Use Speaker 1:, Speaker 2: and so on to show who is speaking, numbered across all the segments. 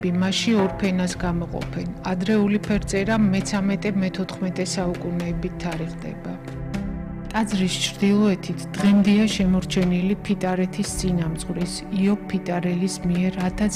Speaker 1: მასში ორ ფენას გამოყოფენ. ადრეული ფერწერა მე-13-მე-14 საუკუნეებით თარიღდება. ტაძრის ჩრდილოეთით დღემდეა შემორჩენილი ფიტარეთის წინამძღვრის იობ ფიტარელის მიერ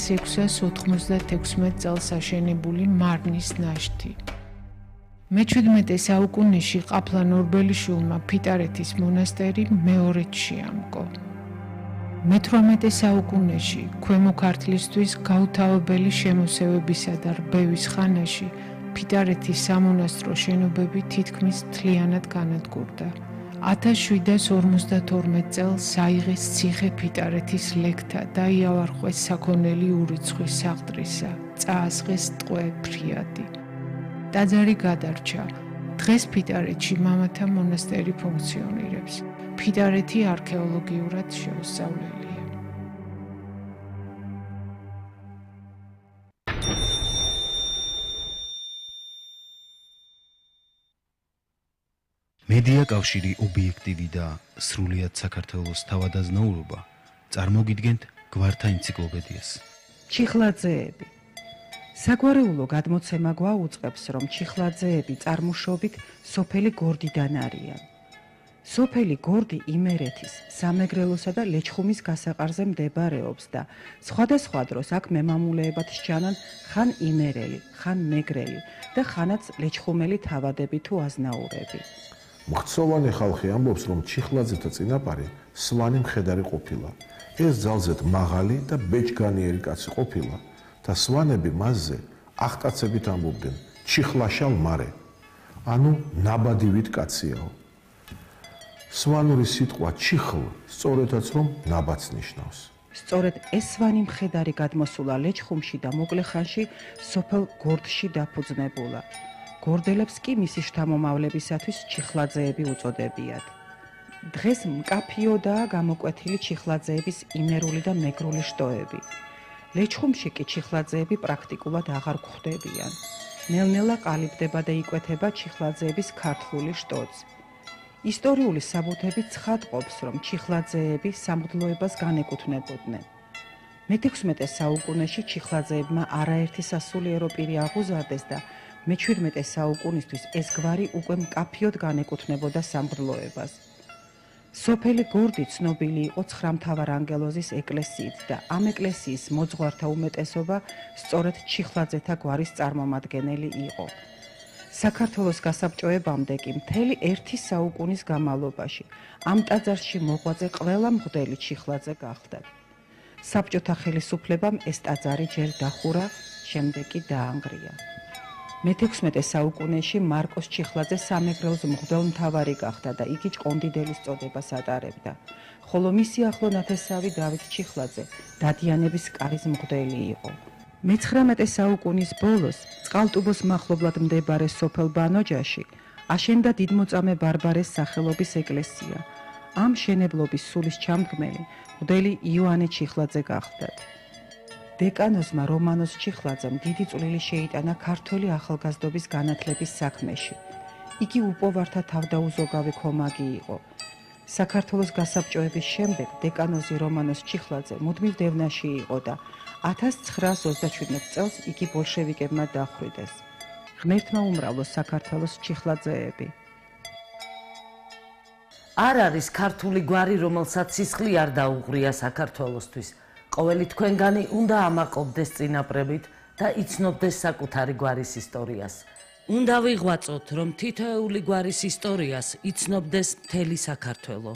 Speaker 1: 1696 წელს აშენებული მარნის ნაშთი. მე-17 საუკუნეში ყაფლან ორბელიშვილმა ფიტარეთის მონასტერი მეორედ შეამკო. მე-18 საუკუნეში ქვემო ქართლისთვის გაუთავებელი შემოსევებისა და რბევის ხანაში ფიტარეთის სამონასტრო შენობები თითქმის მთლიანად განადგურდა. 1752 წელს საიღეს ციხე ფიტარეთის ლექთა და იავარყვეს საქონელი ურიცხვი საღდრისა, წაასხეს ტყვე ფრიადი. ტაძარი გადარჩა. დღეს ფიტარეთში მამათა მონასტერი ფუნქციონირებს. ფიტარეთი არქეოლოგიურად შეუსწავლელია.
Speaker 2: მედია კავშირი ობიექტივი და სრულიად საქართველოს თავადაზნაურობა წარმოგიდგენთ გვართა ენციკლოპედიას.
Speaker 3: ჩიხლაძეები. საგვარეულო გადმოცემა გვაუწყებს, რომ ჩიხლაძეები წარმოშობით სოფელი გორდიდან არიან. სოფელი გორდი იმერეთის, სამეგრელოსა და ლეჩხუმის გასაყარზე მდებარეობს და სხვადასხვა დროს აქ მემამულეებად სჯანან ხან იმერელი, ხან მეგრელი და ხანაც ლეჩხუმელი თავადები თუ აზნაურები.
Speaker 4: მხცოვანი ხალხი ამბობს, რომ ჩიხლაძეთა წინაპარი სვანი მხედარი ყოფილა. ეს ძალზედ მაღალი და ბეჭგანიერი კაცი ყოფილა და სვანები მასზე ახტაცებით ამბობდნენ ჩიხლაშალ მარე, ანუ ნაბადივით კაციაო. სვანური სიტყვა ჩიხლ სწორედაც რომ ნაბადს ნიშნავს.
Speaker 3: სწორედ ეს სვანი მხედარი გადმოსულა ლეჩხუმში და მოკლე ხანში სოფელ გორდში დაფუძნებულა. გორდელებს კი მისი შთამომავლებისათვის ჩიხლაძეები უწოდებიათ. დღეს მკაფიოდაა გამოკვეთილი ჩიხლაძეების იმერული და მეგრული შტოები. ლეჩხუმში კი ჩიხლაძეები პრაქტიკულად აღარ გვხვდებიან. ნელ-ნელა ყალიბდება და იკვეთება ჩიხლაძეების ქართული შტოც. ისტორიული საბუთები ცხადყოფს, რომ ჩიხლაძეები სამღვდლოებას განეკუთვნებოდნენ. მე-16 საუკუნეში ჩიხლაძეებმა არაერთი სასულიერო პირი აღუზარდეს და მე-17 საუკუნისთვის ეს გვარი უკვე მკაფიოდ განეკუთვნებოდა სამღვდლოებას. სოფელი გორდი ცნობილი იყო ცხრამთავარანგელოზის ეკლესიით და ამ ეკლესიის მოძღვართა უმეტესობა სწორედ ჩიხლაძეთა გვარის წარმომადგენელი იყო. საქართველოს გასაბჭოებამდე კი მთელი ერთი საუკუნის განმავლობაში ამ ტაძარში მოღვაწე ყველა მღვდელი ჩიხლაძე გახდათ. საბჭოთა ხელისუფლებამ ეს ტაძარი ჯერ დახურა, შემდეგ კი დაანგრია. მე-16 საუკუნეში მარკოს ჩიხლაძე სამეგრელოს მღვდელმთავარი გახდა და იგი ჭყონდიდელის წოდებას ატარებდა, ხოლო მისი ახლო ნათესავი დავით ჩიხლაძე დადიანების კარის მღვდელი იყო. მე-19 საუკუნის ბოლოს წყალტუბოს მახლობლად მდებარე სოფელ ბანოჯაში აშენდა დიდმოწამე ბარბარეს სახელობის ეკლესია. ამ შენებლობის სულის ჩამდგმელი მღვდელი იოანე ჩიხლაძე გახდათ. დეკანოზმა რომანოს ჩიხლაძემ დიდი წვლილი შეიტანა ქართველი ახალგაზრდობის განათლების საქმეში. იგი უპოვართა თავდაუზოგავი ქომაგი იყო. საქართველოს გასაბჭოების შემდეგ დეკანოზი რომანოს ჩიხლაძე მუდმივ დევნაში იყო და 1927 წელს იგი ბოლშევიკებმა დახვრიტეს. ღმერთმა უმრავლოს საქართველოს ჩიხლაძეები.
Speaker 5: არ არის ქართული გვარი, რომელსაც სისხლი არ დაუღრია საქართველოსთვის. ყოველი თქვენგანი უნდა ამაყობდეს წინაპრებით და იცნობდეს საკუთარი გვარის ისტორიას. უნდა ვიღვაწოთ, რომ თითოეული გვარის ისტორიას იცნობდეს მთელი საქართველო.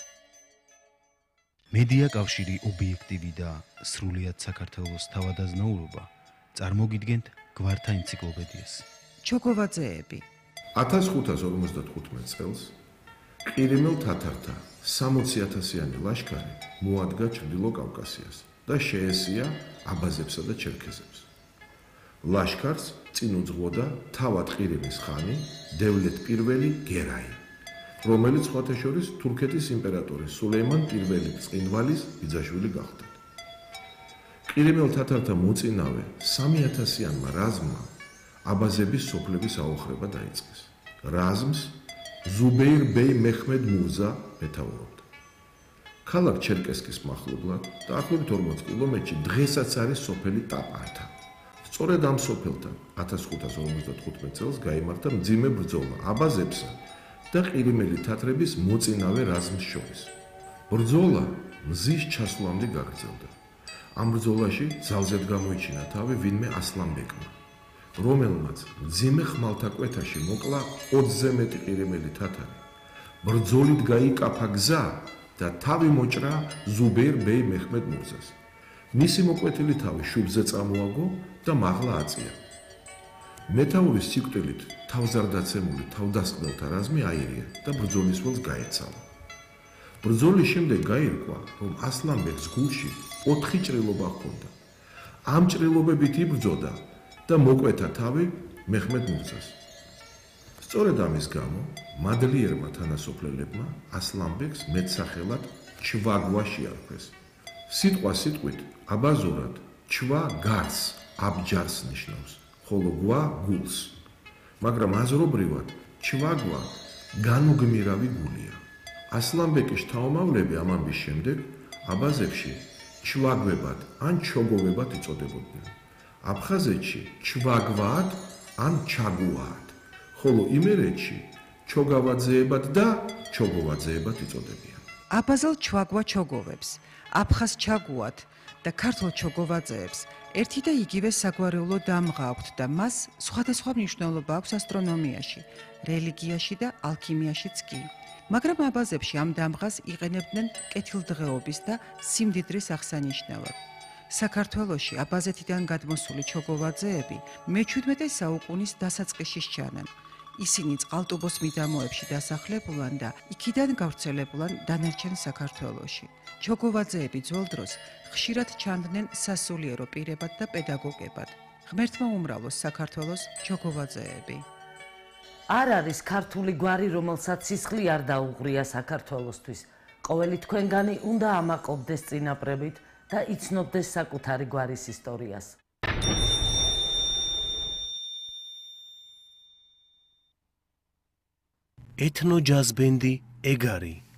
Speaker 2: მედია კავშირი ობიექტივი და სრულიად საქართველოს თავადაზნაურობა წარმოგიდგენთ გვართა ენციკლოპედიას.
Speaker 3: ჩოგოვაძეები.
Speaker 4: 1555 წელს ყირიმელ თათართა 60,000-იანი ლაშქარი მოადგა ჩრდილო კავკასიას და შეესია აბაზებსა და ჩერქეზებს. ლაშქარს წინ უძღვოდა თავად ყირიმის ხანი დევლეთ პირველი გერაი, რომელიც სხვათა შორის თურქეთის იმპერატორის სულეიმან პირველი წყინვალის ბიძაშვილი გახდა. ყირიმელ თათართა მოწინავე 3000-იანმა რაზმმა აბაზების სოფლების აოხრება დაიწყეს. რაზმს ზუბეირ ბეი მეჰმედ მურზა მეთაურობდა. ქალაქ ჩერკესკის მახლობლად, დაახლოებით 40 კილომეტრში დღესაც არის სოფელი ტაპანთა, სწორედ ამ სოფელთან 1555 წელს გაიმართა მძიმე ბრძოლა აბაზებსა და ყირიმელი თათრების მოწინავე რაზმს შორის. ბრძოლა მზის ჩასვლამდე გაგრძელდა. ამ ბრძოლაში ძალზედ გამოიჩინა თავი ვინმე ასლანბეკმა, რომელმაც მძიმე ხმალთა კვეთაში მოკლა 20-ზე მეტი ყირიმელი თათარი. ბრძოლით გაიკაფა გზა და თავი მოჭრა ზუბეირ ბეი მეჰმედ მურზას. მისი მოკვეთილი თავი შუბზე წამოაგო და მაღლა აწია. მეთაურის სიკვდილით თავზარდაცემული თავდასხმელთა რაზმი აირია და ბრძოლის ველს გაეცალა. ბრძოლის შემდეგ გაირკვა, რომ ასლანბეკს გულში 4 ჭრილობა ჰქონდა. ამ ჭრილობებით იბრძოდა და მოკვეთა თავი მეჰმედ მურზას. სწორედ ამის გამო მადლიერმა თანასოფლელებმა ასლანბეკს მეტსახელად ჩვაგვა შეარქვეს. სიტყვა სიტყვით აბაზურად ჩვა გარს, აბჯარს ნიშნავს, ხოლო გვა გულს. მაგრამ აზრობრივად ჩვაგვა განუგმირავი გულია. ასლანბეკის შთამომავლები ამ ამბის შემდეგ აბაზებში ჩვაგვებად ან ჩოგოვებად იწოდებოდნენ. აფხაზეთში ჩვაგვად ან ჩაგუად, ხოლო იმერეთში ჩოგავაძეებად და ჩოგოვაძეებად იწოდებიან.
Speaker 3: აბაზალ ჩვაგვა ჩოგოვებს, აფხაზ ჩაგუად და ქართულ ჩოგოვაძეებს ერთი და იგივე საგვარეულო დამღა აქვთ და მას სხვადასხვა მნიშვნელობა აქვს ასტრონომიაში, რელიგიაში და ალქიმიაშიც კი. მაგრამ აბაზებში ამ დამღას იყენებდნენ კეთილდღეობის და სიმდიდრის აღსანიშნავად. საქართველოში აბაზეთიდან გადმოსული ჩოგოვაძეები მე-17 საუკუნის დასაწყისში სჩანან. ისინი წყალტუბოს მიდამოებში დასახლებულან და იქიდან გავრცელებულან დანარჩენ საქართველოში. ჩოგოვაძეები ძველ დროს ხშირად ჩანდნენ სასულიერო პირებად და პედაგოგებად. ღმერთმა უმრავლოს საქართველოს ჩოგოვაძეები.
Speaker 5: არ არის ქართული გვარი, რომელსაც სისხლი არ დაუღრია საქართველოსთვის. ყოველი თქვენგანი უნდა ამაყობდეს წინაპრებით და იცნობდეს საკუთარი გვარის ისტორიას.
Speaker 6: ეთნო ჯაზ ბენდი ეგარი